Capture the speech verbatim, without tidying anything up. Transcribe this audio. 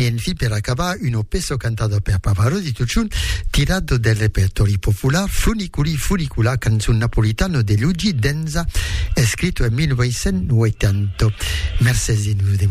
E infine per acabare un pezzo cantato per Pavarotti Tucciun tirato del repertorio popolare Funiculi Funicula, canzone napolitano di Luigi Denza, scritto nel millenovecentottanta. Merci.